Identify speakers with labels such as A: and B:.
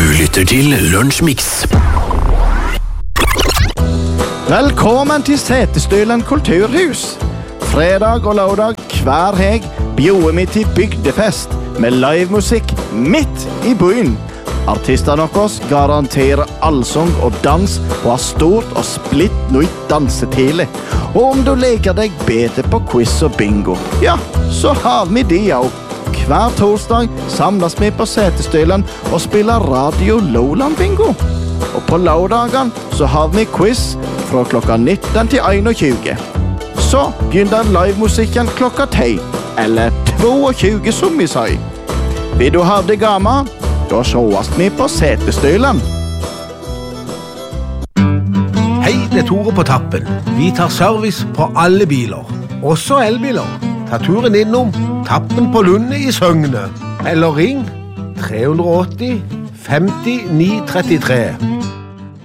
A: lytter til Lunsjmix.
B: Velkommen til Setesdølen kulturhus. Fredag og lørdag hver heg bjoer vi til bygdefest med livemusikk midt i byen. Artistene deres garanterer allsang og dans og har stort og splitt nytt dansetile. Og om du leker deg bedre på quiz og bingo, ja, så har vi de også. Hver torsdag samles vi på Setesdølen og spiller Radio Lowland Bingo. Og på lørdagen så har vi quiz fra klokka 19 til 21. Så begynner livemusikken klokka 10, eller 22 som vi sier. Vil du ha det gammel? Da sjåast vi på Setesdølen.
C: Hei, det er Tore på Tappen. Vi tar service på alle biler, også elbiler. Ta turen innom Tappen på Lunde i Søgne. Eller ring 380 50 933.